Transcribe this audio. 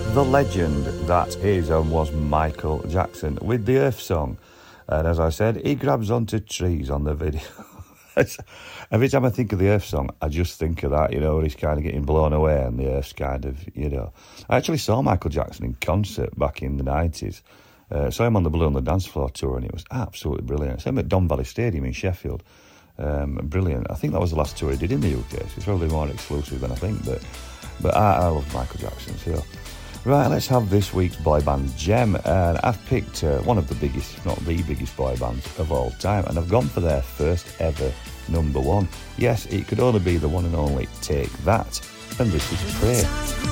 The legend that is and was Michael Jackson with the Earth Song. And as I said, he grabs onto trees on the video. Every time I think of the Earth Song, I just think of that, where he's kind of getting blown away and the Earth's kind of, I actually saw Michael Jackson in concert back in the 90s. Saw him on the Blue on the Dance Floor tour, and it was absolutely brilliant. Saw him at Don Valley Stadium in Sheffield. Brilliant. I think that was the last tour he did in the UK, so it's probably more exclusive than I think, but I love Michael Jackson, so... Right, let's have this week's boy band gem, and I've picked one of the biggest, if not the biggest boy bands of all time, and I've gone for their first ever number one. Yes, it could only be the one and only Take That, and this is Pray.